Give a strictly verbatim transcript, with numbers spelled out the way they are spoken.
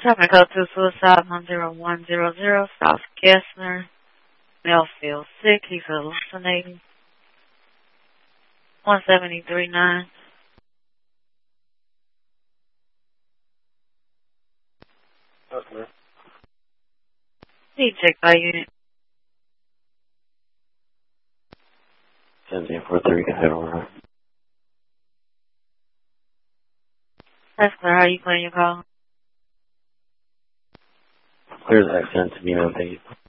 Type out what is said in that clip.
Traffic code two suicide one zero one zero zero South Gessner. Male feels sick. He's hallucinating. one seventy-three nine. Okay. Need check by unit. seventeen four three, can head over. That's clear. How you playing your call? Clears accent to be on, thank you.